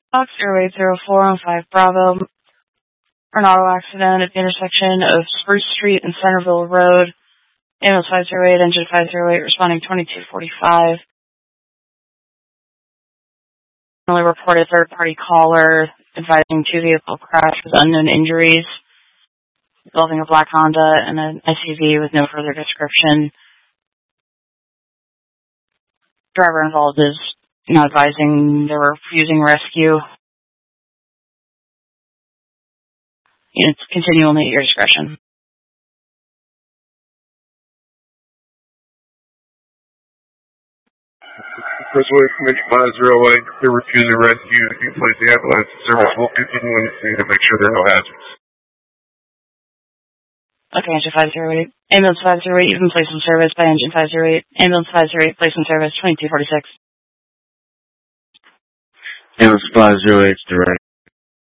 Fox Airway 0415 Bravo. An auto accident at the intersection of Spruce Street and Centerville Road. Ambulance 508, engine 508, responding 2245. Only reported third-party caller advising two-vehicle crash with unknown injuries, involving a black Honda and an SUV with no further description. Driver involved is now advising they were refusing rescue. Units continue only at your discretion. Personal information 508, they're refusing rescue. You place the ambulance. Service will continue on the scene to make sure there are no hazards. Okay, engine 508. Ambulance 508, you've been placed in service by engine 508. Ambulance 508, placed in service 2246. Ambulance 508, direct.